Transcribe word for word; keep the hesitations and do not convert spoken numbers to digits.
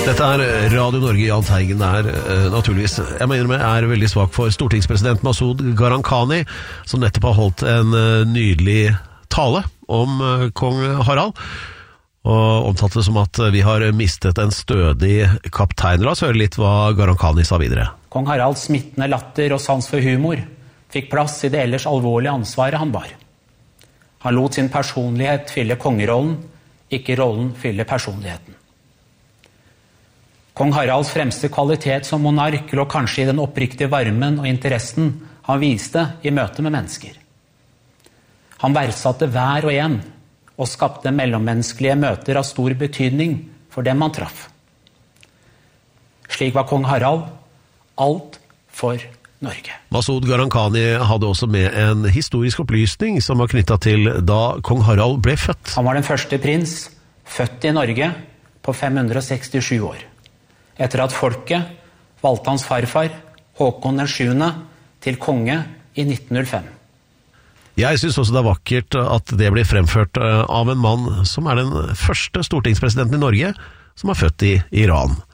Dette er Radio Norge. Jahn Teigen er uh, naturligvis, jeg mener meg, er veldig svak for stortingspresident Masoud Gharahkhani, som nettopp har holdt en uh, nydelig tale om uh, kong Harald, og omtalte det som at vi har mistet en stødig kaptein. La oss høre litt hva Gharahkhani sa videre. Kong Haralds smittende latter og sans for humor fikk plass i det ellers alvorlige ansvaret han bar. Han lot sin personlighet fylle kongerollen, ikke rollen fylle personligheten. Kong Haralds fremste kvalitet som monark lå kanskje i den oppriktige varmen og interessen han viste i møte med mennesker. Han verdsatte hver og en, og skapte mellommenneskelige møter av stor betydning for dem han traff. Slik var kong Harald alt for Norge. Masoud Gharahkhani hadde også med en historisk opplysning som var knyttet til da kong Harald ble født. Han var den første prins, født i Norge, på fem hundre sekstisju år. Etter at folket valgte hans farfar, Håkon den sjuende, til konge i nitten null fem. Jeg synes også det er vakkert at det blir fremført av en mann som er den første stortingspresidenten i Norge som er født i Iran.